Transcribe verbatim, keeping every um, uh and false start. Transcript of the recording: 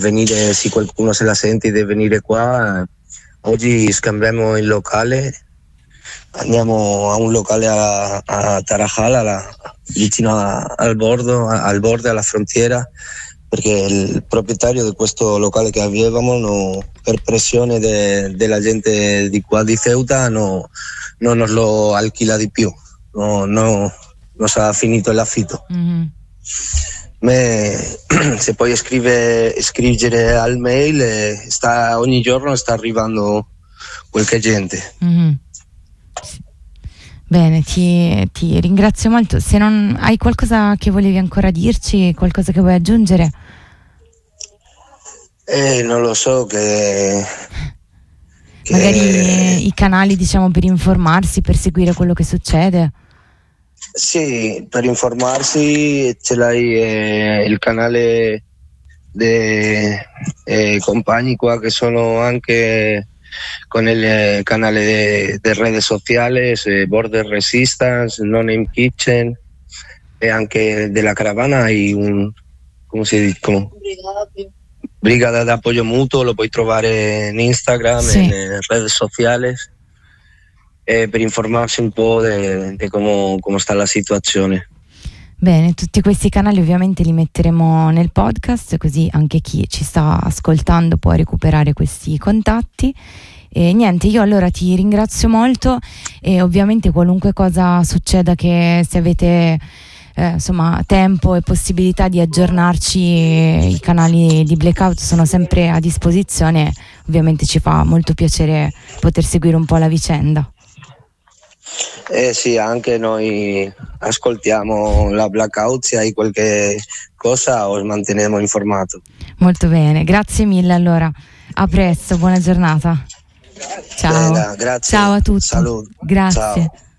venire, se qualcuno se la sente di venire qua, oggi scambiamo il locale, andiamo a un locale a, a Tarajal, alla, vicino a, al bordo, a, al borde, alla frontiera, perché il proprietario di questo locale che avevamo, no, per pressione de, della gente di qua di Ceuta, no, non nos lo alquila di più, no, no, nos ha finito l'affitto. Mm-hmm. Me, se poi scrive, scrivere al mail, eh, sta, ogni giorno sta arrivando qualche gente. Mm-hmm. Bene, ti, ti ringrazio molto. Se non hai qualcosa che volevi ancora dirci, qualcosa che vuoi aggiungere? Eh, non lo so, che, che... magari i canali, diciamo, per informarsi, per seguire quello che succede. Sì, per informarsi ce l'hai eh, il canale dei eh, compagni qua che sono anche con il eh, canale delle redes sociales, eh, Border Resistance, No Name Kitchen, e anche della caravana hai un, come si dice? Come? Brigada de Apoyo Mutuo, lo puoi trovare in Instagram, sì, nelle redes sociales. Eh, per informarsi un po' di come, come sta la situazione. Bene, tutti questi canali ovviamente li metteremo nel podcast, così anche chi ci sta ascoltando può recuperare questi contatti. E niente, io allora ti ringrazio molto e ovviamente qualunque cosa succeda, che se avete eh, insomma tempo e possibilità di aggiornarci, i canali di Blackout sono sempre a disposizione. Ovviamente ci fa molto piacere poter seguire un po' la vicenda. Eh sì, anche noi ascoltiamo la Blackout, se hai qualche cosa os manteniamo informato. Molto bene, grazie mille allora, a presto, buona giornata. Ciao. Bella, grazie. Ciao a tutti. Salud. Grazie. Ciao.